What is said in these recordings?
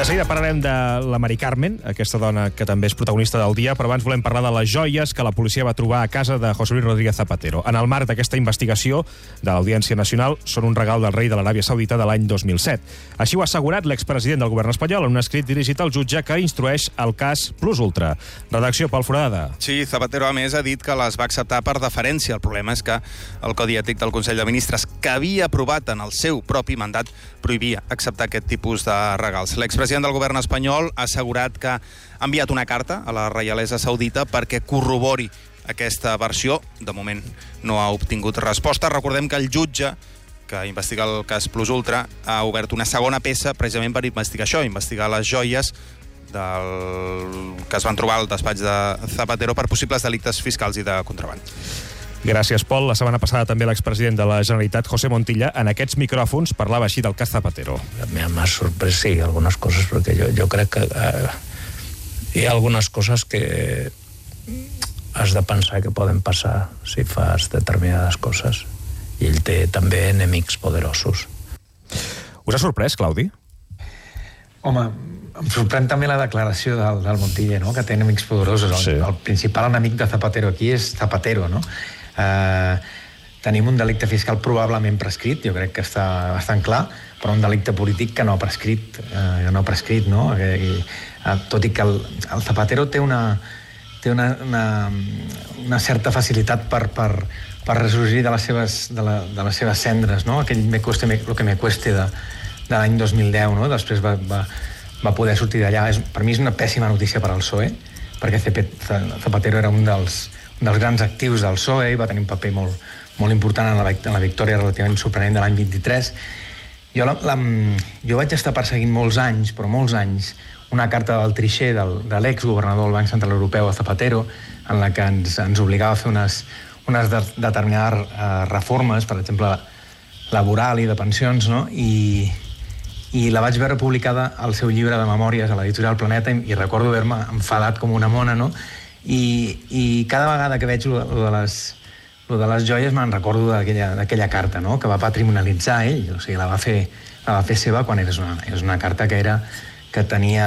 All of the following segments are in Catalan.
De seguida parlarem de la Mari Carmen, aquesta dona que també és protagonista del dia, però abans volem parlar de les joies que la policia va trobar a casa de José Luis Rodríguez Zapatero. En el marc d'aquesta investigació de l'Audiència Nacional, són un regal del rei de l'Aràbia Saudita de l'any 2007. Així ho ha assegurat l'expresident del govern espanyol en un escrit dirigit al jutge que instrueix el cas Plus Ultra. Redacció, Pol Foradada. Sí, Zapatero, a més, ha dit que les va acceptar per deferència. El problema és que el Codi Ètic del Consell de Ministres, que havia aprovat en el seu propi mandat, prohibia acceptar aquest tipus de regals. L'expresident del govern espanyol ha assegurat que ha enviat una carta a la reialesa saudita perquè corrobori aquesta versió. De moment no ha obtingut resposta. Recordem que el jutge que investiga el cas Plus Ultra ha obert una segona peça precisament per investigar això, investigar les joies que es van trobar al despatx de Zapatero per possibles delictes fiscals i de contraban. Gràcies, Pol. La setmana passada també l'expresident de la Generalitat, José Montilla, en aquests micròfons parlava així del cas Zapatero. M'ha sorprès, sí, algunes coses, perquè jo crec que hi ha algunes coses que has de pensar que poden passar si fas determinades coses. I ell té també enemics poderosos. Us ha sorprès, Claudi? Home, em sorprèn també la declaració del Montilla, no? Que té enemics poderosos. Sí. El principal enemic de Zapatero aquí és Zapatero, no? Tenim un delicte fiscal probablement prescrit, jo crec que està bastant clar, però un delicte polític que no ha prescrit, no? Tot i que el Zapatero té una certa facilitat per ressorgir de les seves cendres, no? Aquell lo que me cueste de l'any 2010, no? Després va poder sortir d'allà. Per mi és una pèssima notícia per al PSOE, perquè Zapatero era un dels grans actius del PSOE i va tenir un paper molt important en la victòria relativament sorprenent de l'any 23. Jo vaig estar perseguint molts anys, una carta del Trichet, de l'exgovernador del Banc Central Europeu, a Zapatero, en la que ens obligava a fer unes determinades reformes, per exemple, laboral i de pensions, no? I la vaig veure publicada al seu llibre de memòries a l'editorial Planeta i recordo haver-me enfadat com una mona, no? I cada vegada que veig lo de les joies me'n recordo d'aquella carta, no? Que va patrimonialitzar ell, o sigui, la va fer seva quan és una carta que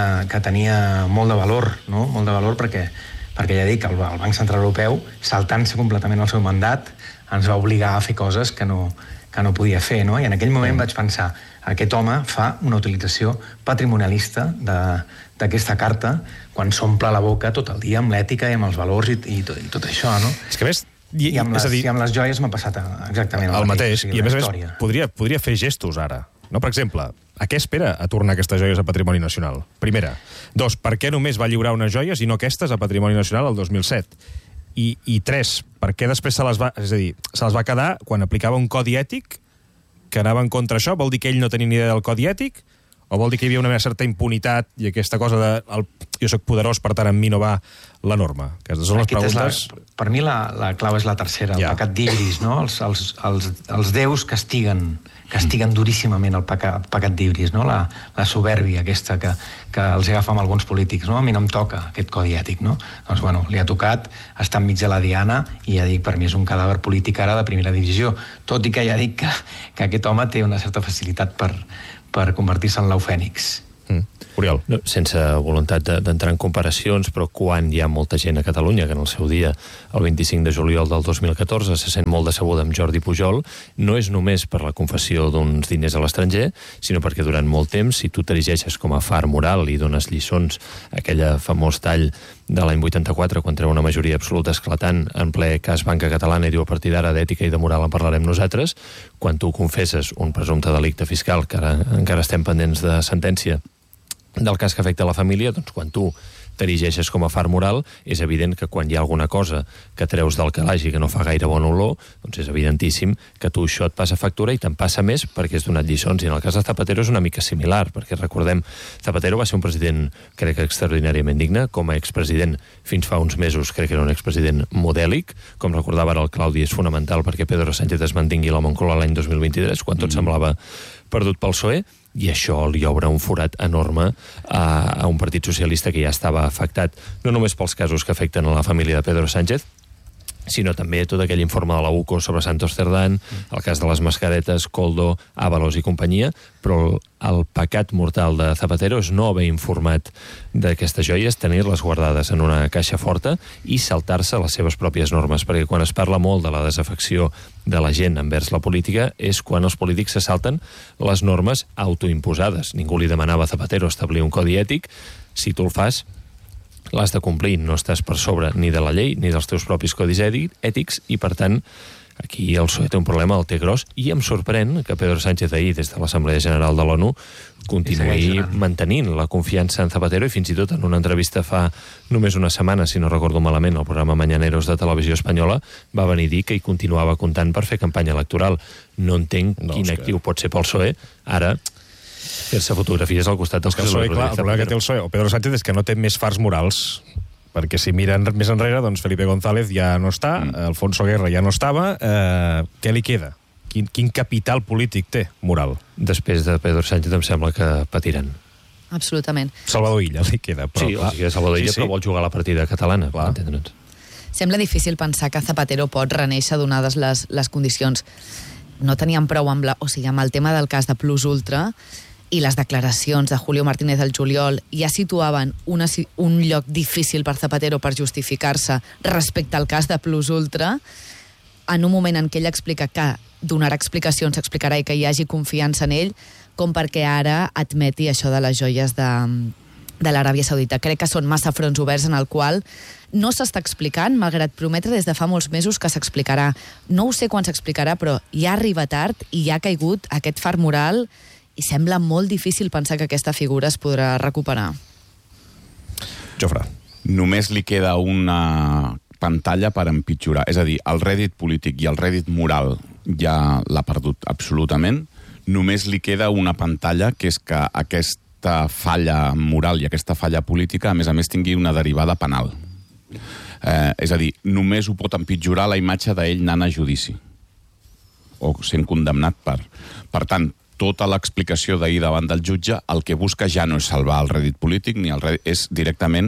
tenia molt de valor, no? Molt de valor perquè ja dic, el Banc Central Europeu, saltant-se completament el seu mandat, ens va obligar a fer coses que no podia fer, no? I en aquell moment vaig pensar, aquest home fa una utilització patrimonialista d'aquesta carta quan s'omple la boca tot el dia amb l'ètica i amb els valors i tot això, no? És que a més... I amb les joies m'ha passat exactament el mateix. I a més podria fer gestos ara. No? Per exemple, a què espera a tornar aquestes joies a Patrimoni Nacional? Primera. 2, per què només va lliurar unes joies i no aquestes a Patrimoni Nacional el 2007? I 3, per què després se les va quedar quan aplicava un codi ètic que anava en contra això? Vol dir que ell no tenia ni idea del codi ètic? O vol dir que hi havia una certa impunitat i aquesta cosa de jo soc poderós, per tant, en mi no va la norma? Aquestes són les preguntes. Per mi la clau és la tercera, el pecat d'Ibris, no? Els déus castiguen duríssimament el pecat d'Ibris, no? La supèrbia aquesta que els agafa amb alguns polítics, no? A mi no em toca aquest codi ètic, no? Doncs, bueno, li ha tocat estar enmig de la diana i ja dic, per mi és un cadàver polític ara de primera divisió, tot i que ja dic que aquest home té una certa facilitat per convertir-se en l'Eufènix. Oriol. No, sense voluntat d'entrar en comparacions, però quan hi ha molta gent a Catalunya que en el seu dia, el 25 de juliol del 2014, se sent molt decebuda amb Jordi Pujol, no és només per la confessió d'uns diners a l'estranger, sinó perquè durant molt temps, si tu t'erigeixes com a far moral i dones lliçons, aquella famós tall de l'any 84, quan treu una majoria absoluta esclatant en ple cas Banca Catalana i diu a partir d'ara d'ètica i de moral en parlarem nosaltres, quan tu confesses un presumpte delicte fiscal, que ara encara estem pendents de sentència, del cas que afecta la família, doncs quan tu t'erigeixes com a far moral, és evident que quan hi ha alguna cosa que treus del calaix i que no fa gaire bona olor, doncs és evidentíssim que tu això et passa factura i te'n passa més perquè has donat lliçons. I en el cas de Zapatero és una mica similar, perquè recordem, Zapatero va ser un president, crec que extraordinàriament digne, com a expresident fins fa uns mesos crec que era un expresident modèlic, com recordava ara el Claudi, és fonamental perquè Pedro Sánchez es mantingui la Moncloa l'any 2023, quan tot semblava perdut pel PSOE, i això li obre un forat enorme a un partit socialista que ja estava afectat no només pels casos que afecten a la família de Pedro Sánchez, sinó també tot aquell informe de la UCO sobre Santos Cerdán, el cas de les mascaretes, Koldo, Ábalos i companyia, però el pecat mortal de Zapatero és no haver informat d'aquestes joies, tenir-les guardades en una caixa forta i saltar-se les seves pròpies normes, perquè quan es parla molt de la desafecció de la gent envers la política és quan els polítics se salten les normes autoimposades. Ningú li demanava a Zapatero establir un codi ètic. Si tu el fas, l'has de complir, no estàs per sobre ni de la llei ni dels teus propis codis ètics i, per tant, aquí el PSOE té un problema, el té gros, i em sorprèn que Pedro Sánchez ahir, des de l'Assemblea General de l'ONU, continuï mantenint la confiança en Zapatero i fins i tot en una entrevista fa només una setmana, si no recordo malament, al programa Mañaneros de Televisió Espanyola, va venir a dir que hi continuava comptant per fer campanya electoral. No entenc quin actiu pot ser pel PSOE ara fer-se fotografies al costat dels que el problema que té el PSOE o Pedro Sánchez és que no té més fars morals, perquè si miren més enrere, doncs Felipe González ja no està, Alfonso Guerra ja no estava, què li queda? Quin capital polític té moral? Després de Pedro Sánchez em sembla que patiran. Absolutament. Salvador Illa li queda. Però, sí, o sigui, Salvador Illa, però vol jugar a la partida catalana. Sembla difícil pensar que Zapatero pot reneixer donades les condicions. No tenien prou amb el tema del cas de Plus Ultra i les declaracions de Julio Martínez del juliol ja situaven un lloc difícil per Zapatero per justificar-se respecte al cas de Plus Ultra, en un moment en què ell explica que donarà explicacions, explicarà i que hi hagi confiança en ell, com perquè ara admeti això de les joies de l'Aràbia Saudita. Crec que són massa fronts oberts en el qual no s'està explicant, malgrat prometre des de fa molts mesos que s'explicarà. No ho sé quan s'explicarà, però ja arriba tard i ja ha caigut aquest far moral i sembla molt difícil pensar que aquesta figura es podrà recuperar. Jofre. Només li queda una pantalla per empitjorar. És a dir, el rèdit polític i el rèdit moral ja l'ha perdut absolutament. Només li queda una pantalla, que és que aquesta falla moral i aquesta falla política, a més, tingui una derivada penal. És a dir, només ho pot empitjorar la imatge d'ell anant a judici o sent condemnat per... Per tant, tota l'explicació d'ahir davant del jutge, el que busca ja no és salvar el rèdit polític, ni el rèdit, és directament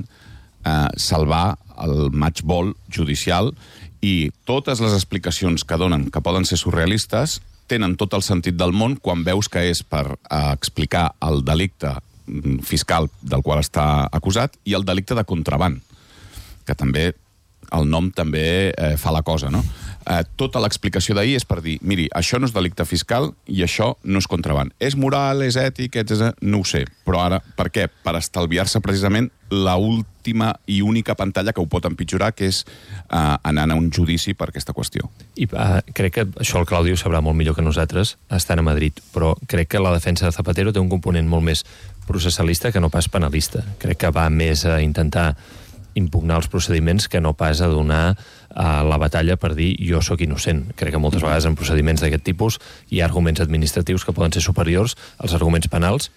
salvar el matchball judicial, i totes les explicacions que donen, que poden ser surrealistes, tenen tot el sentit del món quan veus que és per explicar el delicte fiscal del qual està acusat i el delicte de contraban, que també el nom també fa la cosa, no? Tota l'explicació d'ahir és per dir, miri, això no és delicte fiscal i això no és contraban. És moral, és ètic, etc. No ho sé. Però ara, per què? Per estalviar-se precisament l'última i única pantalla que ho pot empitjorar, que és anant a un judici per aquesta qüestió. I crec que això el Claudio sabrà molt millor que nosaltres, estant a Madrid, però crec que la defensa de Zapatero té un component molt més processalista que no pas penalista. Crec que va més a intentar impugnar els procediments que no pas a donar la batalla per dir jo sóc innocent. Crec que moltes vegades en procediments d'aquest tipus hi ha arguments administratius que poden ser superiors als arguments penals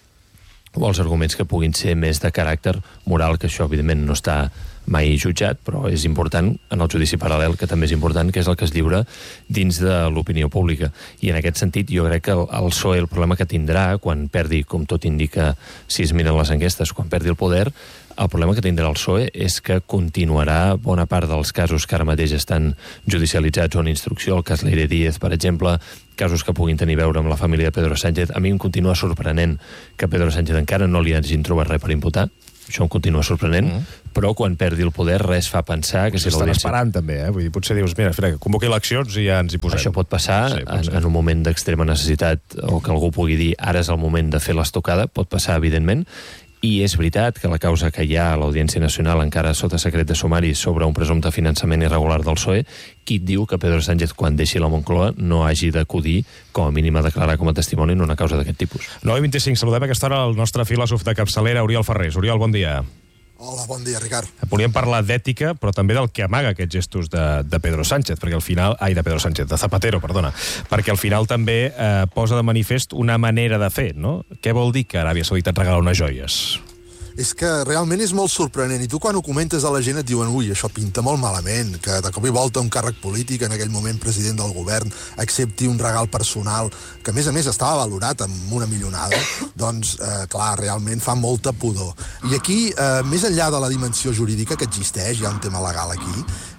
o als arguments que puguin ser més de caràcter moral, que això evidentment no està mai jutjat, però és important en el judici paral·lel, que també és important, que és el que es lliura dins de l'opinió pública. I en aquest sentit jo crec que el PSOE, el problema que tindrà quan perdi, com tot indica si es miren les enquestes, quan perdi el poder, el problema que tindrà el PSOE és que continuarà bona part dels casos que ara mateix estan judicialitzats o en instrucció, el cas Leire Díez, per exemple, casos que puguin tenir a veure amb la família de Pedro Sánchez. A mi em continua sorprenent que Pedro Sánchez encara no li hagin trobat res per imputar. Això em continua sorprenent, però quan perdi el poder res fa pensar que si l'audiència... Estan esperant també, Vull dir, potser dius, mira, que convoqui eleccions i ja ens hi posem. Això pot passar en un moment d'extrema necessitat, o que algú pugui dir ara és el moment de fer l'estocada, pot passar evidentment, i és veritat que la causa que hi ha a l'Audiència Nacional encara sota secret de sumari sobre un presumpte finançament irregular del PSOE, qui et diu que Pedro Sánchez, quan deixi la Moncloa, no hagi d'acudir com a mínim a declarar com a testimoni en una causa d'aquest tipus. 9:25, saludem a aquesta hora el nostre filòsof de capçalera, Oriol Ferrés. Oriol, bon dia. Hola, bon dia, Ricard. Volíem parlar d'ètica, però també del que amaga aquests gestos de Pedro Sánchez, perquè al final... de Zapatero, perdona. Perquè al final també posa de manifest una manera de fer, no? Què vol dir que Aràbia Saudita et regala unes joies? És que realment és molt sorprenent, i tu quan ho comentes a la gent et diuen ui, això pinta molt malament, que de cop i volta un càrrec polític, en aquell moment president del govern, accepti un regal personal, que a més estava valorat amb una milionada, doncs, clar, realment fa molta pudor. I aquí, més enllà de la dimensió jurídica que existeix, hi ha un tema legal aquí,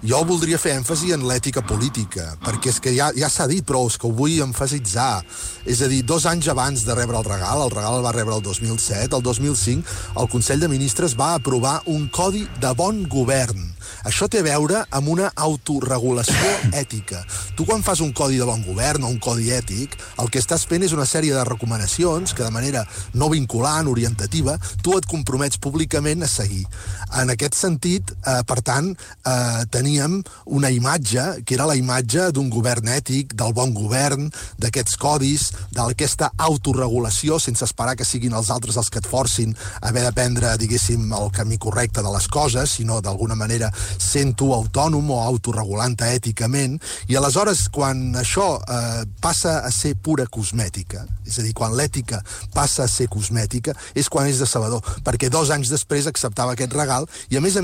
Jo voldria fer èmfasi en l'ètica política, perquè és que ja s'ha dit, però és que ho vull emfasitzar. És a dir, 2 anys abans de rebre el regal el va rebre el 2007, el 2005, el Consell de Ministres va aprovar un codi de bon govern. Això té a veure amb una autorregulació ètica. Tu quan fas un codi de bon govern o un codi ètic, el que estàs fent és una sèrie de recomanacions que de manera no vinculant, orientativa, tu et compromets públicament a seguir. En aquest sentit, per tant, teníem una imatge, que era la imatge d'un govern ètic, del bon govern, d'aquests codis, d'aquesta autorregulació, sense esperar que siguin els altres els que et forcin a haver de prendre, diguéssim, el camí correcte de les coses, sinó d'alguna manera sent tu autònom o autorregulant-te èticament, i aleshores quan això passa a ser pura cosmètica, és a dir, quan l'ètica passa a ser cosmètica, és quan és decebedor, perquè 2 anys després acceptava aquest regal, i a més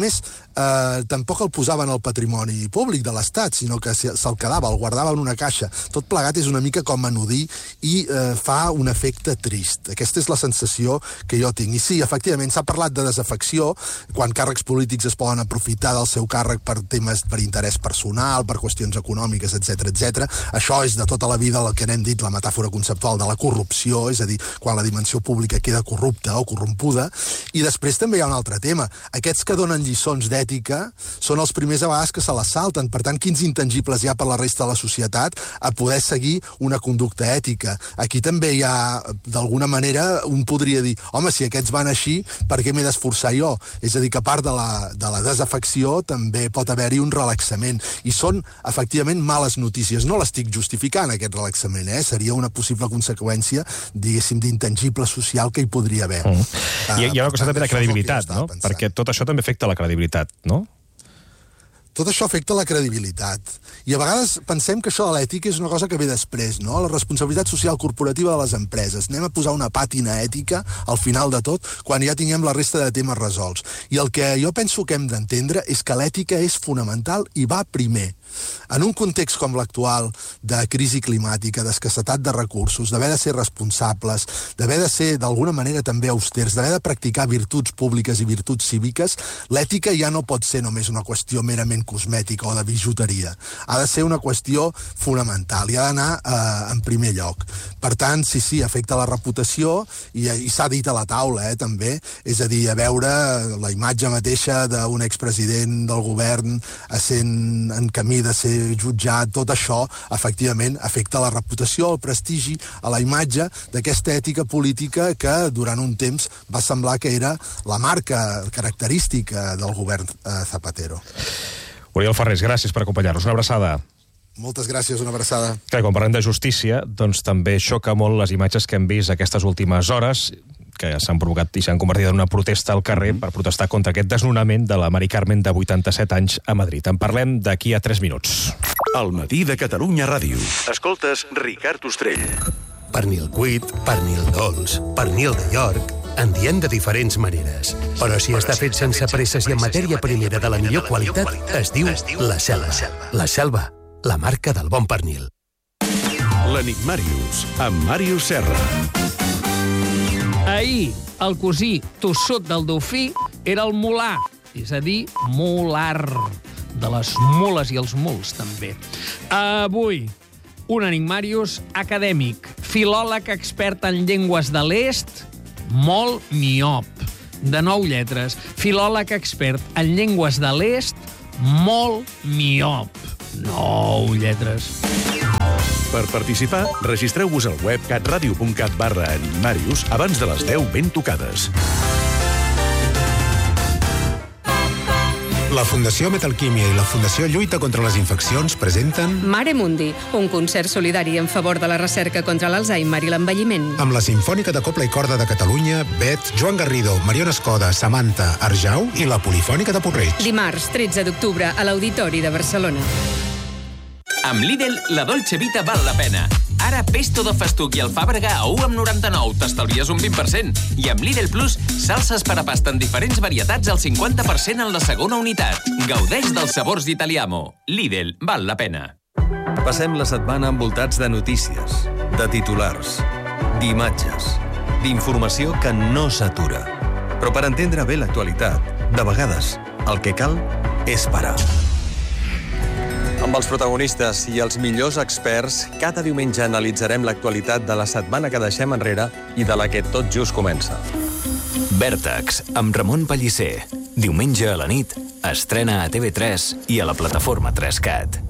tampoc el posava en el patrimoni públic de l'Estat, sinó que se'l quedava, el guardava en una caixa. Tot plegat és una mica com anudir i fa un efecte trist. Aquesta és la sensació que jo tinc. I sí, efectivament, s'ha parlat de desafecció, quan càrrecs polítics es poden aprofitar del seu càrrec per temes, per interès personal, per qüestions econòmiques, etc. Això és de tota la vida el que n'hem dit, la metàfora conceptual de la corrupció, és a dir, quan la dimensió pública queda corrupta o corrompuda. I després també hi ha un altre tema. Aquests que donen lliçons d'ètica són els primers a vegades que se les salten. Per tant, quins intangibles hi ha per la resta de la societat a poder seguir una conducta ètica? Aquí també hi ha, d'alguna manera, un podria dir, home, si aquests van així, per què m'he d'esforçar jo? És a dir, que a part de la desafecció també pot haver-hi un relaxament. I són, efectivament, males notícies. No l'estic justificant, aquest relaxament, Seria una possible conseqüència, diguéssim, d'intangible social que hi podria haver. Hi ha una cosa també de credibilitat, no? Perquè tot això també afecta la credibilitat, no? Tot això afecta la credibilitat. I a vegades pensem que això de l'ètica és una cosa que ve després, no? La responsabilitat social corporativa de les empreses. Anem a posar una pàtina ètica al final de tot, quan ja tinguem la resta de temes resolts. I el que jo penso que hem d'entendre és que l'ètica és fonamental i va primer. En un context com l'actual, de crisi climàtica, d'escassetat de recursos, d'haver de ser responsables, d'haver de ser d'alguna manera també austers, d'haver de practicar virtuts públiques i virtuts cíviques, l'ètica ja no pot ser només una qüestió merament cosmètica o de bijuteria. Ha de ser una qüestió fonamental i ha d'anar en primer lloc. Per tant, sí, afecta la reputació i s'ha dit a la taula, també, és a dir, a veure la imatge mateixa d'un expresident del govern sent en camí de ser jutjat, tot això, efectivament, afecta la reputació, el prestigi, a la imatge d'aquesta ètica política que durant un temps va semblar que era la marca característica del govern Zapatero. Oriol Ferrés, gràcies per acompanyar-nos. Una abraçada. Moltes gràcies, una abraçada. Clar, quan parlem de justícia, doncs també xoca molt les imatges que hem vist aquestes últimes hores, que s'han provocat i s'han convertit en una protesta al carrer per protestar contra aquest desnonament de la Mari Carmen, de 87 anys, a Madrid. En parlem d'aquí a 3 minuts. Al matí de Catalunya Ràdio. Escoltes Ricard Ostrell. Pernil cuit, pernil dolç, pernil de York... En diem de diferents maneres. Però si està fet sense presses i en matèria primera de la millor qualitat, es diu La Selva. La Selva, la marca del bon pernil. L'Enigmàrius, amb Màrius Serra. Ahir, el cosí tossut del dofí era el mulà, és a dir, mular, de les mules i els muls, també. Avui, un Enigmàrius acadèmic, filòleg expert en llengües de l'est, molt miop, de 9 lletres, filòleg expert en llengües de l'est, molt miop, 9 lletres. Per participar, registreu-vos al web catradio.cat/enigmàrius abans de les 10 ben tocades. La Fundació Metalquímia i la Fundació Lluita contra les Infeccions presenten Mare Mundi, un concert solidari en favor de la recerca contra l'Alzheimer i l'envelliment. Amb la Simfònica de Cobla i Corda de Catalunya, Bet, Joan Garrido, Mariona Escoda, Samantha, Arjau i la Polifònica de Porreig. Dimarts, 13 d'octubre, a l'Auditori de Barcelona. Amb Lidl, la Dolce Vita val la pena. Ara, pesto de festuc i alfàbrega a 1,99. T'estalvies un 20%. I amb Lidl Plus, salses per a pasta en diferents varietats al 50% en la segona unitat. Gaudeix dels sabors d'Italiamo. Lidl, val la pena. Passem la setmana envoltats de notícies, de titulars, d'imatges, d'informació que no s'atura. Però per entendre bé l'actualitat, de vegades, el que cal és parar. Amb els protagonistes i els millors experts, cada diumenge analitzarem l'actualitat de la setmana que deixem enrere i de la que tot just comença. Vèrtex, amb Ramon Pellicer. Diumenge a la nit, estrena a TV3 i a la plataforma 3Cat.